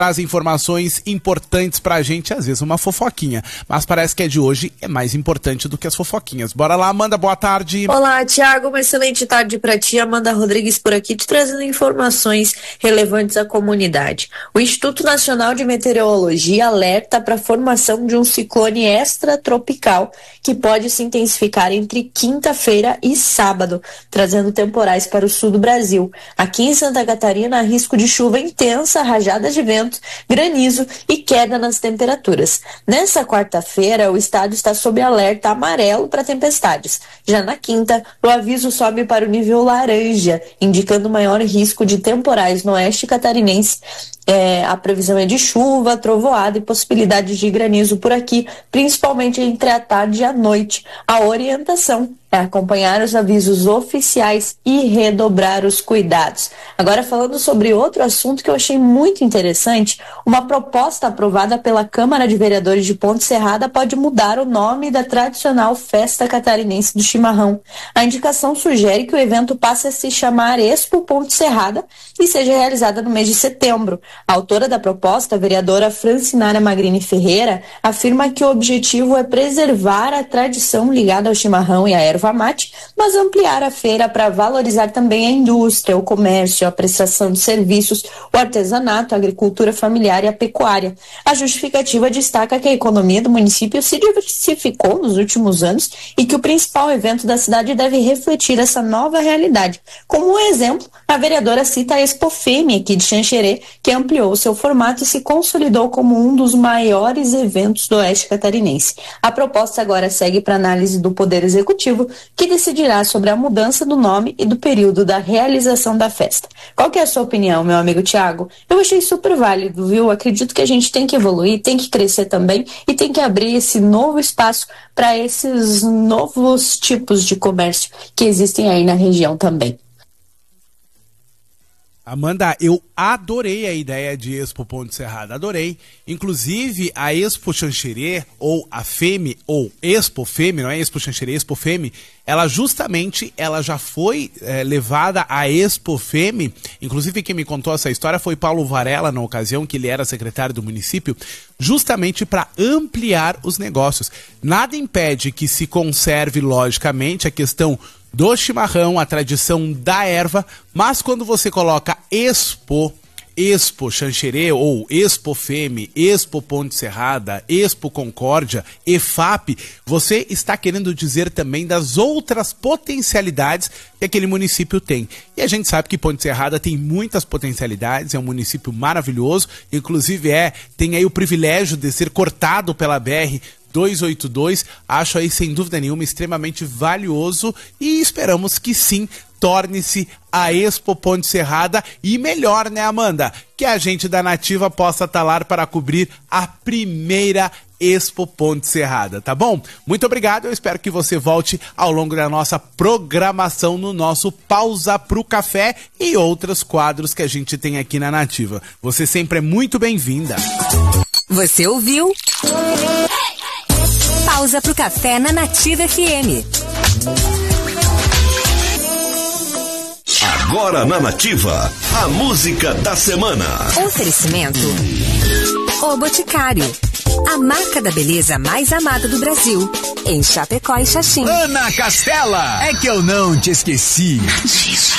traz informações importantes pra gente, às vezes uma fofoquinha, mas parece que a de hoje é mais importante do que as fofoquinhas. Bora lá, Amanda, boa tarde. Olá, Thiago, uma excelente tarde pra ti. Amanda Rodrigues por aqui, te trazendo informações relevantes à comunidade. O Instituto Nacional de Meteorologia alerta para a formação de um ciclone extratropical que pode se intensificar entre quinta-feira e sábado, trazendo temporais para o sul do Brasil. Aqui em Santa Catarina, há risco de chuva intensa, rajadas de vento, granizo e queda nas temperaturas. Nessa quarta-feira, o estado está sob alerta amarelo para tempestades. Já na quinta, o aviso sobe para o nível laranja, indicando maior risco de temporais no oeste catarinense. A previsão é de chuva, trovoada e possibilidade de granizo por aqui, principalmente entre a tarde e a noite. A orientação é acompanhar os avisos oficiais e redobrar os cuidados. Agora, falando sobre outro assunto que eu achei muito interessante, uma proposta aprovada pela Câmara de Vereadores de Ponte Serrada pode mudar o nome da tradicional Festa Catarinense do Chimarrão. A indicação sugere que o evento passe a se chamar Expo Ponte Serrada e seja realizada no mês de setembro. A autora da proposta, a vereadora Francinara Magrini Ferreira, afirma que o objetivo é preservar a tradição ligada ao chimarrão e à erva mate, mas ampliar a feira para valorizar também a indústria, o comércio, a prestação de serviços, o artesanato, a agricultura familiar e a pecuária. A justificativa destaca que a economia do município se diversificou nos últimos anos e que o principal evento da cidade deve refletir essa nova realidade. Como um exemplo, a vereadora cita a Expo Feme aqui de Xanxerê, que ampliou seu formato e se consolidou como um dos maiores eventos do oeste catarinense. A proposta agora segue para análise do Poder Executivo, que decidirá sobre a mudança do nome e do período da realização da festa. Qual que é a sua opinião, meu amigo Thiago? Eu achei super válido, viu? Acredito que a gente tem que evoluir, tem que crescer também e tem que abrir esse novo espaço para esses novos tipos de comércio que existem aí na região também. Amanda, eu adorei a ideia de Expo Ponte Serrada, adorei. Inclusive, a Expo Xanxerê, ou a Feme, ou Expo Feme, não é Expo Xanxerê, Expo Feme, ela já foi levada à Expo Feme. Inclusive, quem me contou essa história foi Paulo Varela, na ocasião que ele era secretário do município, justamente para ampliar os negócios. Nada impede que se conserve, logicamente, a questão do chimarrão, a tradição da erva, mas quando você coloca Expo Xanxerê ou Expo Feme, Expo Ponte Serrada, Expo Concórdia, EFAP, você está querendo dizer também das outras potencialidades que aquele município tem. E a gente sabe que Ponte Serrada tem muitas potencialidades, é um município maravilhoso, inclusive tem aí o privilégio de ser cortado pela BR-282, acho aí sem dúvida nenhuma extremamente valioso e esperamos que sim torne-se a Expo Ponte Serrada e melhor, né, Amanda? Que a gente da Nativa possa estar lá para cobrir a primeira Expo Ponte Serrada, tá bom? Muito obrigado, eu espero que você volte ao longo da nossa programação no nosso Pausa pro Café e outros quadros que a gente tem aqui na Nativa. Você sempre é muito bem-vinda. Você ouviu? Pausa pro Café na Nativa FM. Agora na Nativa, a música da semana. Oferecimento: O Boticário, a marca da beleza mais amada do Brasil, em Chapecó e Xaxim. Ana Castela, é que eu não te esqueci.